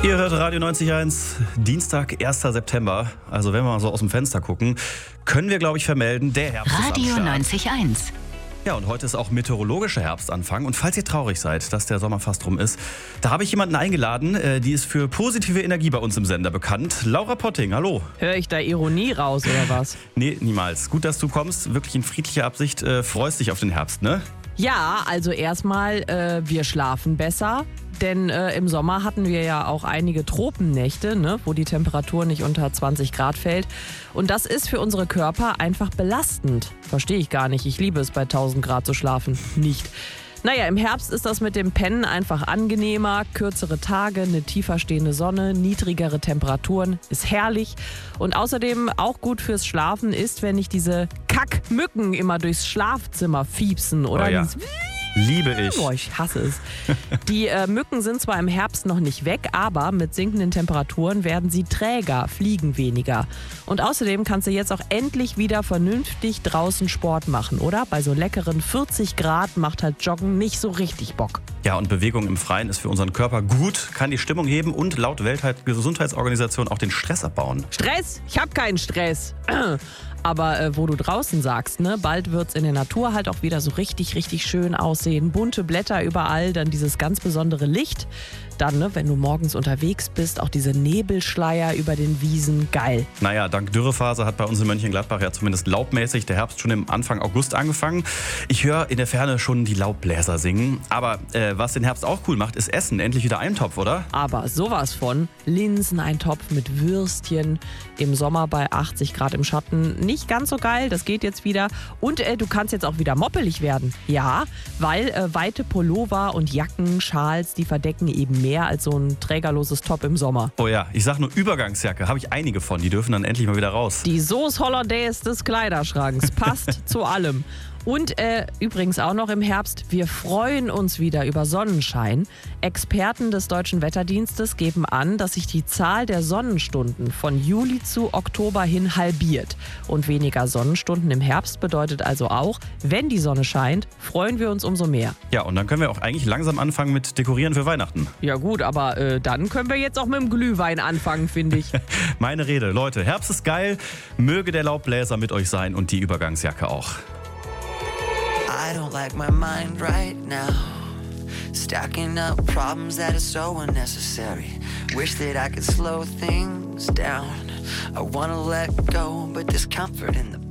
Ihr hört Radio 90.1, Dienstag, 1. September. Also wenn wir mal so aus dem Fenster gucken, können wir, glaube ich, vermelden, der Herbst Radio ist am Start. 90.1. Ja, und heute ist auch meteorologischer Herbstanfang. Und falls ihr traurig seid, dass der Sommer fast rum ist, da habe ich jemanden eingeladen, die ist für positive Energie bei uns im Sender bekannt. Laura Potting, hallo. Höre ich da Ironie raus oder was? Nee, niemals. Gut, dass du kommst. Wirklich in friedlicher Absicht. Freust dich auf den Herbst, ne? Ja, also erstmal, wir schlafen besser. Denn im Sommer hatten wir ja auch einige Tropennächte, ne, wo die Temperatur nicht unter 20 Grad fällt. Und das ist für unsere Körper einfach belastend. Verstehe ich gar nicht. Ich liebe es, bei 1000 Grad zu schlafen. Nicht. Naja, im Herbst ist das mit dem Pennen einfach angenehmer. Kürzere Tage, eine tiefer stehende Sonne, niedrigere Temperaturen. Ist herrlich. Und außerdem auch gut fürs Schlafen ist, wenn nicht diese Kackmücken immer durchs Schlafzimmer fiepsen. Oder Oh ja. dieses Liebe ich. Boah, ich hasse es. Die Mücken sind zwar im Herbst noch nicht weg, aber mit sinkenden Temperaturen werden sie träger, fliegen weniger. Und außerdem kannst du jetzt auch endlich wieder vernünftig draußen Sport machen, oder? Bei so leckeren 40 Grad macht halt Joggen nicht so richtig Bock. Ja, und Bewegung im Freien ist für unseren Körper gut, kann die Stimmung heben und laut Weltgesundheitsorganisation auch den Stress abbauen. Stress? Ich hab keinen Stress. Aber wo du draußen sagst, ne, bald wird's in der Natur halt auch wieder so richtig, richtig schön aussehen. Bunte Blätter überall, dann dieses ganz besondere Licht. Dann, ne, wenn du morgens unterwegs bist, auch diese Nebelschleier über den Wiesen. Geil. Naja, dank Dürrephase hat bei uns in Mönchengladbach ja zumindest laubmäßig der Herbst schon im Anfang August angefangen. Ich höre in der Ferne schon die Laubbläser singen. Aber was den Herbst auch cool macht, ist Essen. Endlich wieder Eintopf, oder? Aber sowas von Linseneintopf mit Würstchen im Sommer bei 80 Grad im Schatten. Nicht ganz so geil, das geht jetzt wieder. Und du kannst jetzt auch wieder moppelig werden. Ja, weil weite Pullover und Jacken, Schals, die verdecken eben mehr als so ein trägerloses Top im Sommer. Oh ja, ich sag nur Übergangsjacke, habe ich einige von. Die dürfen dann endlich mal wieder raus. Die Sauce Hollandaise des Kleiderschranks passt zu allem. Und übrigens auch noch im Herbst, wir freuen uns wieder über Sonnenschein. Experten des Deutschen Wetterdienstes geben an, dass sich die Zahl der Sonnenstunden von Juli zu Oktober hin halbiert. Und weniger Sonnenstunden im Herbst bedeutet also auch, wenn die Sonne scheint, freuen wir uns umso mehr. Ja, und dann können wir auch eigentlich langsam anfangen mit Dekorieren für Weihnachten. Ja gut, aber dann können wir jetzt auch mit dem Glühwein anfangen, finde ich. Meine Rede. Leute, Herbst ist geil. Möge der Laubbläser mit euch sein und die Übergangsjacke auch. I don't like my mind right now. Stacking up problems that are so unnecessary. Wish that I could slow things down. I wanna let go, but there's comfort in the